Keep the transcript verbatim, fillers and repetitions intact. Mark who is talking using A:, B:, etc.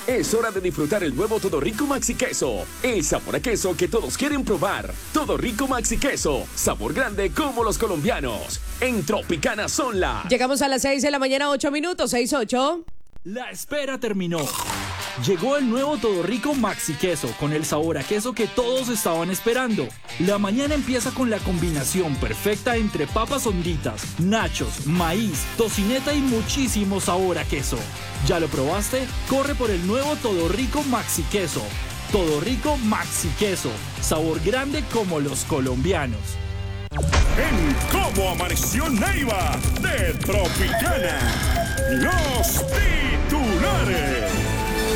A: Es hora de disfrutar el nuevo Todo Rico Maxi Queso. El sabor a queso que todos quieren probar. Todo Rico Maxi Queso. Sabor grande como los colombianos. En Tropicana son la...
B: Llegamos a las seis de la mañana, ocho minutos, seis ocho.
C: La espera terminó. Llegó el nuevo Todo Rico Maxi Queso con el sabor a queso que todos estaban esperando. La mañana empieza con la combinación perfecta entre papas honditas, nachos, maíz, tocineta y muchísimo sabor a queso. ¿Ya lo probaste? Corre por el nuevo Todo Rico Maxi Queso. Todo Rico Maxi Queso. Sabor grande como los colombianos.
D: En Cómo Amaneció Neiva de Tropicana. Los titulares.